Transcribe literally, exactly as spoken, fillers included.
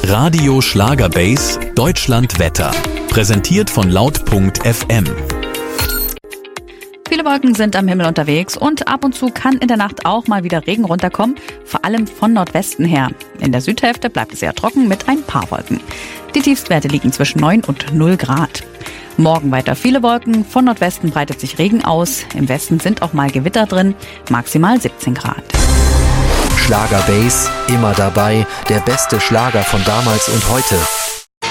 Radio Schlagerbase Deutschland Wetter. Präsentiert von laut punkt f m. Viele Wolken sind am Himmel unterwegs und ab und zu kann in der Nacht auch mal wieder Regen runterkommen, vor allem von Nordwesten her. In der Südhälfte bleibt es eher trocken mit ein paar Wolken. Die Tiefstwerte liegen zwischen neun und null Grad. Morgen weiter viele Wolken, von Nordwesten breitet sich Regen aus, im Westen sind auch mal Gewitter drin, maximal siebzehn Grad. Schlagerbase, immer dabei, der beste Schlager von damals und heute.